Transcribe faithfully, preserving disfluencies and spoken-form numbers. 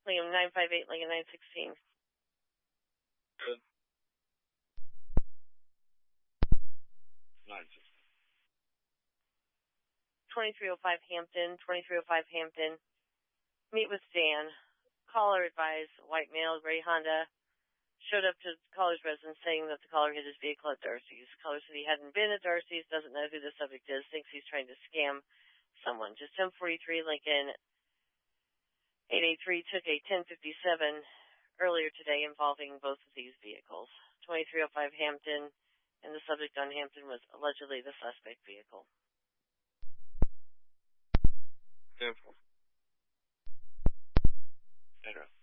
Lincoln nine five eight, Lincoln nine sixteen. Good. nine sixteen. twenty-three oh five Hampton, twenty-three oh five Hampton. Meet with Dan. Caller advised, white male, gray Honda, showed up to the caller's residence saying that the caller hit his vehicle at Darcy's. Caller said he hadn't been at Darcy's, doesn't know who the subject is, thinks he's trying to scam someone. Just ten forty-three Lincoln eight eight three took a ten fifty-seven earlier today involving both of these vehicles. twenty-three oh five Hampton, and the subject on Hampton was allegedly the suspect vehicle. ten four. Address.